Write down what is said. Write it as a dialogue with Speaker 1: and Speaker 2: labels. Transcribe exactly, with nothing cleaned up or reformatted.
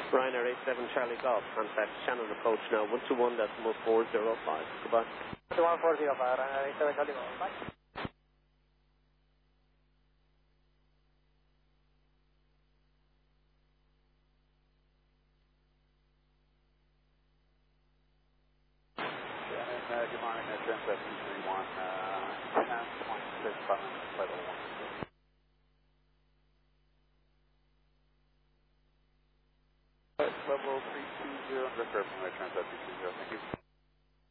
Speaker 1: Ryanair eight seven Charlie Golf, contact Shannon approach now, one two one decimal four zero five. Goodbye.
Speaker 2: one two one four zero five, Ryanair eight seven Charlie Golf. Bye.
Speaker 3: Uh, good morning, uh, Transat two three one, uh, ten point six five, flight level one. Flight level three two zero, direct air from my Transat two three zero, thank you.